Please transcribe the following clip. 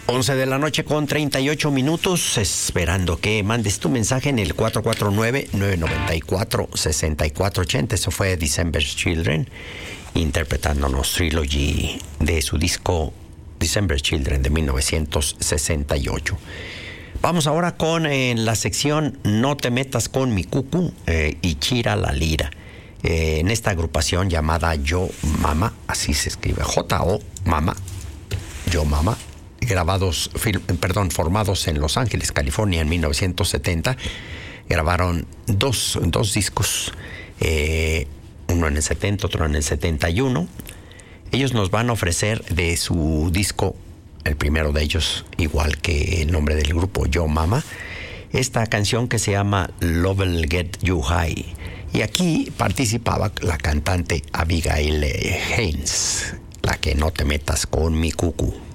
11 de la noche con 38 minutos, esperando que mandes tu mensaje en el 449-994-6480. Eso fue December's Children, interpretándonos Trilogy de su disco December's Children de 1968. Vamos ahora con la sección No te metas con mi cucu y Chira la lira. En esta agrupación llamada Yo Mama, así se escribe, J-O Mama, Yo Mama, formados en Los Ángeles, California en 1970, grabaron dos discos, uno en el 70, otro en el 71. Ellos nos van a ofrecer de su disco, el primero de ellos, igual que el nombre del grupo, Yo Mama, esta canción que se llama Love'll Get You High. Y aquí participaba la cantante Abigail Haynes, la que No te metas con mi cucu.